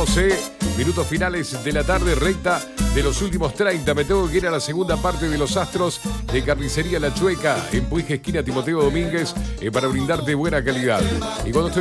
12 minutos finales de la tarde, recta de los últimos 30. Me tengo que ir a la segunda parte de Los Astros de Carnicería La Chueca, en Puig, esquina Timoteo Domínguez, para brindarte buena calidad. Y cuando estoy